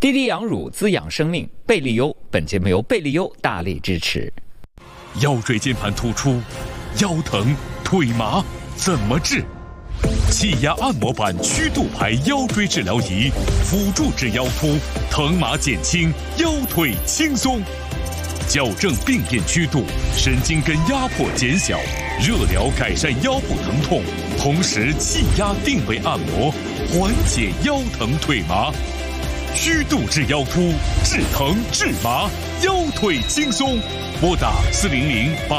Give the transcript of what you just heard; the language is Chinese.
滴滴养乳滋养生命，贝利优本节目由贝利优大力支持。 腰椎间盘突出、腰疼、腿麻怎么治？气压按摩板曲度牌腰椎治疗仪，辅助治腰突，疼麻减轻，腰腿轻松。矫正病变曲度，神经根压迫减小，热疗改善腰部疼痛，同时气压定位按摩，缓解腰疼腿麻。曲度治腰突，治疼治麻，腰腿轻松。拨打400-8